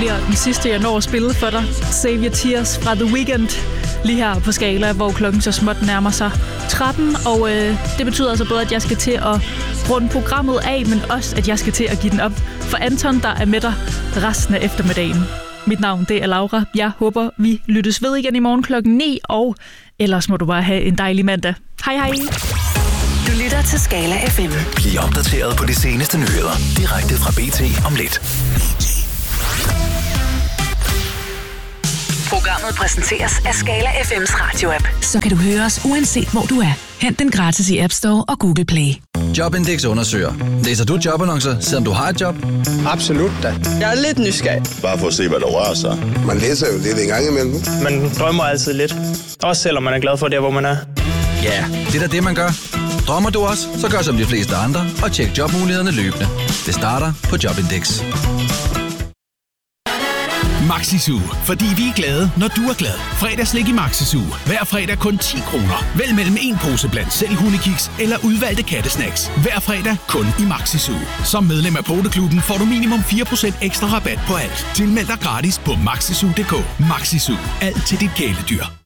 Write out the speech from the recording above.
bliver den sidste, jeg når at spille for dig. Save Your Tears fra The Weeknd. Lige her på Skala, hvor klokken så småt nærmer sig 13. Og det betyder altså både, at jeg skal til at runde programmet af, men også, at jeg skal til at give den op for Anton, der er med dig resten af eftermiddagen. Mit navn, det er Laura. Jeg håber, vi lyttes ved igen i morgen klokken 9, og ellers må du bare have en dejlig mandag. Hej hej! Du lytter til Skala FM. Bliv opdateret på de seneste nyheder direkte fra BT om lidt. Programmet præsenteres af Skala FM's radio-app. Så kan du høre os uanset hvor du er. Hent den gratis i App Store og Google Play. Jobindex undersøger. Læser du jobannoncer, selvom du har et job? Absolut da. Jeg er lidt nysgerrig. Bare for at se, hvad der rører sig. Man læser jo lidt en gang imellem. Man drømmer altid lidt. Også selvom man er glad for det, hvor man er. Ja, det er da det, man gør. Drømmer du også, så gør som de fleste andre og tjek jobmulighederne løbende. Det starter på Jobindex. Maxi-Zoo, fordi vi er glade, når du er glad. Fredagslik i Maxi-Zoo. Hver fredag kun 10 kroner. Vælg mellem en pose blandt selv hundekiks eller udvalgte kattesnacks. Hver fredag kun i Maxi-Zoo. Som medlem af Poteklubben får du minimum 4% ekstra rabat på alt. Tilmeld dig gratis på maxizoo.dk. Maxi-Zoo. Alt til dit kæledyr.